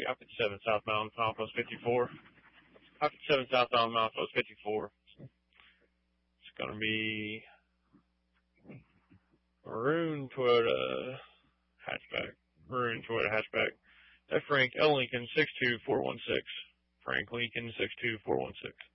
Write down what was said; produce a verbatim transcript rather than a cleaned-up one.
I fifty-seven southbound, milepost fifty-four. I fifty-seven southbound, milepost fifty-four. It's gonna be maroon Toyota hatchback. Maroon Toyota hatchback. F Frank L Lincoln six two four one six. Frank Lincoln six two four one six.